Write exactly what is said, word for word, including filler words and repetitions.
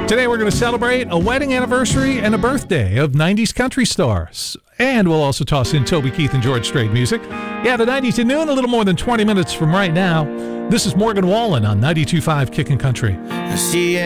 Today we're going to celebrate a wedding anniversary and a birthday of nineties country stars. And we'll also toss in Toby Keith and George Strait music. Yeah, the nineties at noon, a little more than twenty minutes from right now. This is Morgan Wallen on ninety-two point five Kickin' Country. She